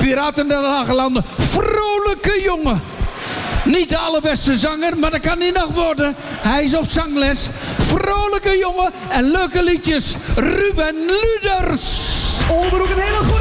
Piraten der Lage Landen. Vrolijke jongen. Niet de allerbeste zanger, maar dat kan hij nog worden. Hij is op zangles. Vrolijke jongen en leuke liedjes. Ruben Luders. Oldenbroek, een hele goede